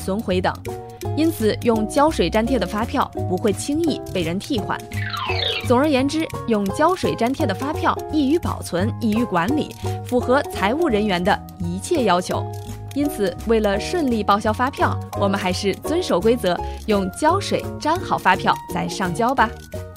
损毁等。因此，用胶水粘贴的发票不会轻易被人替换。总而言之，用胶水粘贴的发票易于保存、易于管理，符合财务人员的一切要求。因此，为了顺利报销发票，我们还是遵守规则，用胶水粘好发票再上交吧。